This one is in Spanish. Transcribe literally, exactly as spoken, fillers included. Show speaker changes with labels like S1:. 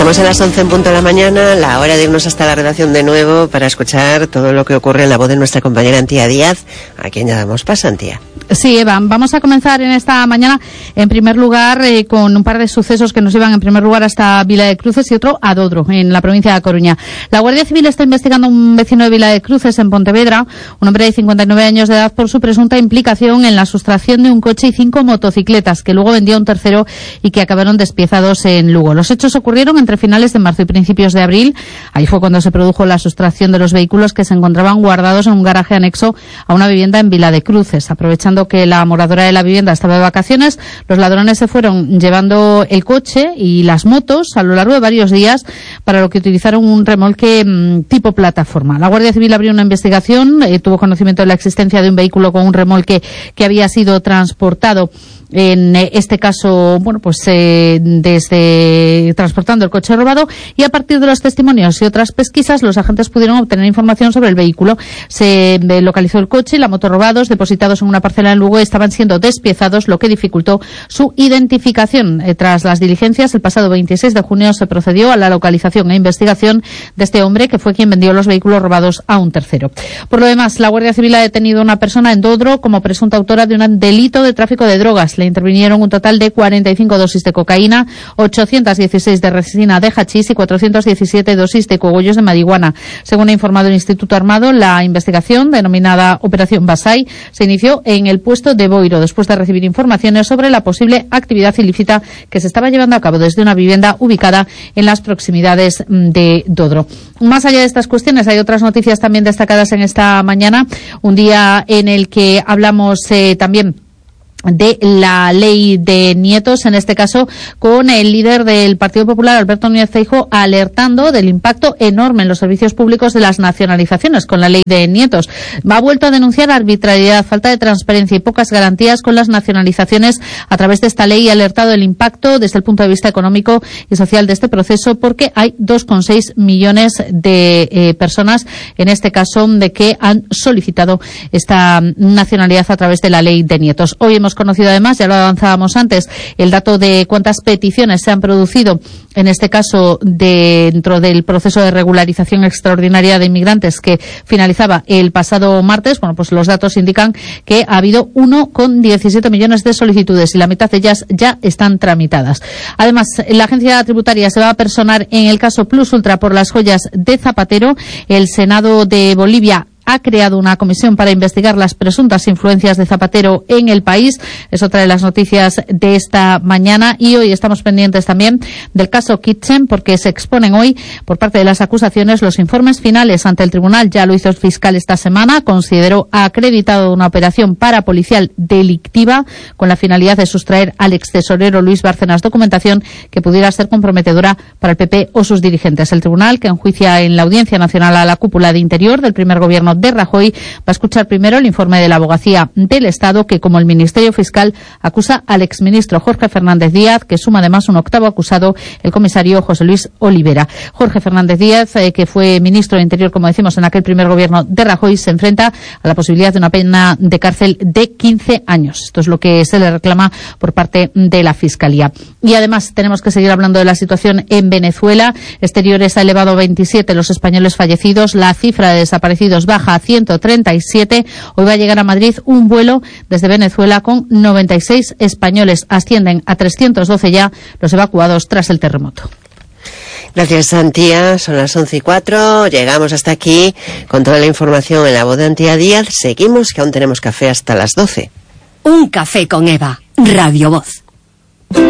S1: Estamos a las once en punto de la mañana, la hora de irnos hasta la redacción de nuevo para escuchar todo lo que ocurre en la voz de nuestra compañera Antía Díaz, a quien ya damos paso, Antía.
S2: Sí, Eva, vamos a comenzar en esta mañana, en primer lugar, eh, con un par de sucesos que nos llevan en primer lugar hasta Vila de Cruces y otro a Dodro, en la provincia de A Coruña. La Guardia Civil está investigando a un vecino de Vila de Cruces, en Pontevedra, un hombre de cincuenta y nueve años de edad, por su presunta implicación en la sustracción de un coche y cinco motocicletas, que luego vendió a un tercero y que acabaron despiezados en Lugo. Los hechos ocurrieron entre finales de marzo y principios de abril. Ahí fue cuando se produjo la sustracción de los vehículos que se encontraban guardados en un garaje anexo a una vivienda en Vila de Cruces. Aprovechando que la moradora de la vivienda estaba de vacaciones, los ladrones se fueron llevando el coche y las motos a lo largo de varios días, para lo que utilizaron un remolque mmm, tipo plataforma. La Guardia Civil abrió una investigación, eh, tuvo conocimiento de la existencia de un vehículo con un remolque que había sido transportado, en este caso, bueno, pues eh, desde transportando el coche robado, y a partir de los testimonios y otras pesquisas, los agentes pudieron obtener información sobre el vehículo. Se eh, localizó el coche y la moto robados, depositados en una parcela en Lugo, estaban siendo despiezados, lo que dificultó su identificación. Eh, tras las diligencias, el pasado veintiséis de junio se procedió a la localización e investigación de este hombre, que fue quien vendió los vehículos robados a un tercero. Por lo demás, la Guardia Civil ha detenido a una persona en Dodro como presunta autora de un delito de tráfico de drogas. Le intervinieron un total de cuarenta y cinco dosis de cocaína, ochocientas dieciséis de resina de hachís y cuatrocientas diecisiete dosis de cogollos de marihuana. Según ha informado el Instituto Armado, la investigación, denominada Operación Basay, se inició en el puesto de Boiro, después de recibir informaciones sobre la posible actividad ilícita que se estaba llevando a cabo desde una vivienda ubicada en las proximidades de Dodro. Más allá de estas cuestiones, hay otras noticias también destacadas en esta mañana, un día en el que hablamos eh, también de la ley de nietos, en este caso con el líder del Partido Popular, Alberto Núñez Feijóo, alertando del impacto enorme en los servicios públicos de las nacionalizaciones con la ley de nietos. Ha vuelto a denunciar arbitrariedad, falta de transparencia y pocas garantías con las nacionalizaciones a través de esta ley, y ha alertado del impacto desde el punto de vista económico y social de este proceso, porque hay dos coma seis millones de eh, personas, en este caso, de que han solicitado esta nacionalidad a través de la ley de nietos. Hoy hemos conocido además, ya lo avanzábamos antes, el dato de cuántas peticiones se han producido, en este caso dentro del proceso de regularización extraordinaria de inmigrantes que finalizaba el pasado martes. Bueno, pues los datos indican que ha habido uno coma diecisiete millones de solicitudes y la mitad de ellas ya están tramitadas. Además, la agencia tributaria se va a personar en el caso Plus Ultra por las joyas de Zapatero. El Senado de Bolivia ha creado una comisión para investigar las presuntas influencias de Zapatero en el país. Es otra de las noticias de esta mañana. Y hoy estamos pendientes también del caso Kitchen, porque se exponen hoy, por parte de las acusaciones, los informes finales ante el tribunal. Ya lo hizo el fiscal esta semana. Consideró acreditado una operación parapolicial delictiva con la finalidad de sustraer al extesorero Luis Bárcenas documentación que pudiera ser comprometedora para el P P o sus dirigentes. El tribunal, que enjuicia en la Audiencia Nacional a la cúpula de Interior del primer gobierno de Rajoy, va a escuchar primero el informe de la Abogacía del Estado, que, como el Ministerio Fiscal, acusa al exministro Jorge Fernández Díaz, que suma además un octavo acusado, el comisario José Luis Olivera. Jorge Fernández Díaz, eh, que fue ministro de Interior, como decimos, en aquel primer gobierno de Rajoy, se enfrenta a la posibilidad de una pena de cárcel de quince años. Esto es lo que se le reclama por parte de la Fiscalía. Y además tenemos que seguir hablando de la situación en Venezuela. Exteriores ha elevado a veintisiete los españoles fallecidos. La cifra de desaparecidos baja a ciento treinta y siete. Hoy va a llegar a Madrid un vuelo desde Venezuela con noventa y seis españoles. Ascienden a trescientos doce ya los evacuados tras el terremoto.
S1: Gracias, Antía. Son las once y cuatro. Llegamos hasta aquí con toda la información en la voz de Antía Díaz. Seguimos, que aún tenemos café hasta las doce.
S3: Un café con Eva. Radio Voz.